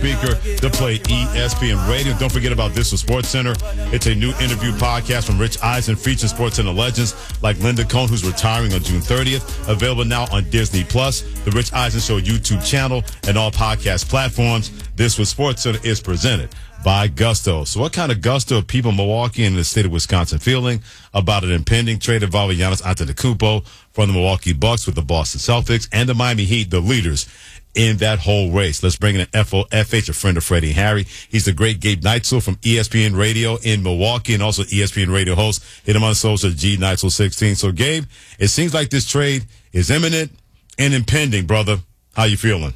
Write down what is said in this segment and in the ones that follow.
speaker to play ESPN Radio. Don't forget about This Was Sports Center. It's a new interview podcast from Rich Eisen featuring Sports Center legends like Linda Cohn, who's retiring on June 30th. Available now on Disney Plus, the Rich Eisen Show YouTube channel, and all podcast platforms. This Was Sports Center is presented by Gusto. So what kind of gusto are people in Milwaukee and the state of Wisconsin feeling about an impending trade involving Giannis Antetokounmpo from the Milwaukee Bucks with the Boston Celtics and the Miami Heat, the leaders in that whole race? Let's bring in an FOFH, a friend of Freddie and Harry. He's the great Gabe Neitzel from ESPN Radio in Milwaukee and also ESPN Radio host. Hit him on social, G Neitzel16. So, Gabe, it seems like this trade is imminent and impending, brother. How you feeling?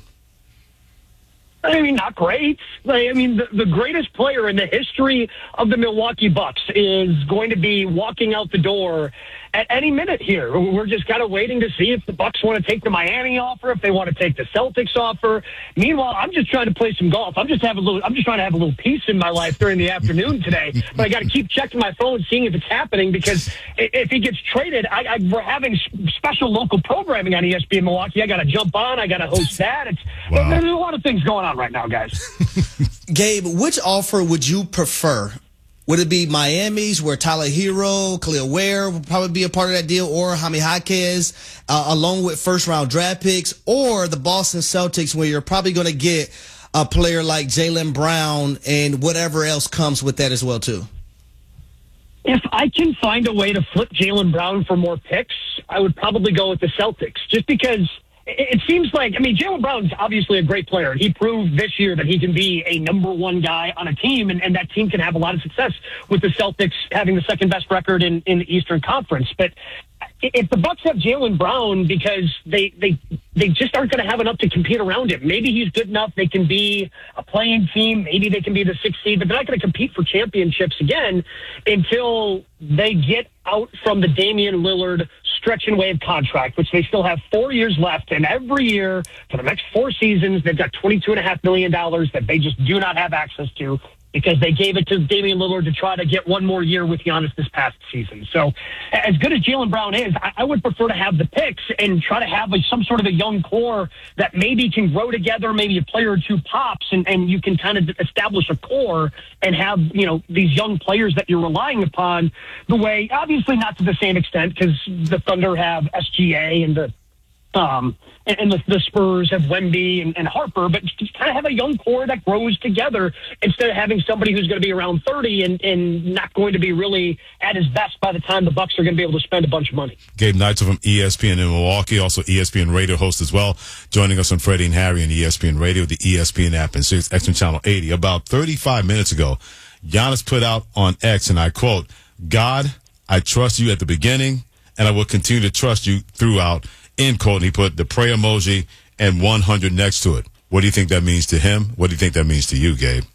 I mean, not great. The greatest player in the history of the Milwaukee Bucks is going to be walking out the door at any minute here. We're just kind of waiting to see if the Bucks want to take the Miami offer, if they want to take the Celtics offer. Meanwhile, I'm just trying to play some golf. I'm just trying to have a little peace in my life during the afternoon today. But I got to keep checking my phone, seeing if it's happening, because if he gets traded, we're having special local programming on ESPN Milwaukee. I got to jump on. I got to host that. There's a lot of things going on right now, guys. Gabe, which offer would you prefer? Would it be Miami's, where Tyler Hero, Khalil Ware would probably be a part of that deal, or Jaime Jaquez, along with first-round draft picks, or the Boston Celtics, where you're probably going to get a player like Jaylen Brown and whatever else comes with that as well, too? If I can find a way to flip Jaylen Brown for more picks, I would probably go with the Celtics, just because it seems like, Jaylen Brown's obviously a great player. He proved this year that he can be a number one guy on a team, and that team can have a lot of success with the Celtics having the second best record in the Eastern Conference. But if the Bucks have Jaylen Brown, because they just aren't going to have enough to compete around him. Maybe he's good enough. They can be a playing team. Maybe they can be the sixth seed, but they're not going to compete for championships again until they get out from the Damian Lillard stretch and wave contract, which they still have 4 years left. And every year for the next 4 seasons, they've got $22.5 million that they just do not have access to, because they gave it to Damian Lillard to try to get one more year with Giannis this past season. So as good as Jaylen Brown is, I would prefer to have the picks and try to have some sort of a young core that maybe can grow together, maybe a player or two pops, and you can kind of establish a core and have, these young players that you're relying upon the way, obviously not to the same extent, because the Thunder have SGA and the Spurs have Wemby and Harper, but just kind of have a young core that grows together instead of having somebody who's going to be around 30 and not going to be really at his best by the time the Bucks are going to be able to spend a bunch of money. Gabe Neitzel from ESPN in Milwaukee, also ESPN Radio host as well, joining us on Freddie and Harry on ESPN Radio, the ESPN app, and Sirius XM Channel 80. About 35 minutes ago, Giannis put out on X, and I quote, "God, I trust you at the beginning, and I will continue to trust you throughout." End quote. And he put the prayer emoji and 100 next to it. What do you think that means to him? What do you think that means to you, Gabe?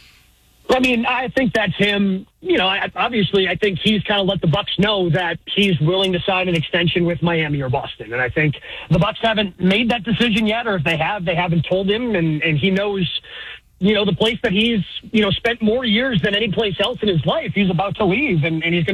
I think that's him. Obviously, I think he's kind of let the Bucks know that he's willing to sign an extension with Miami or Boston. And I think the Bucks haven't made that decision yet, or if they have, they haven't told him. And he knows, the place that he's, spent more years than any place else in his life. He's about to leave, and he's going to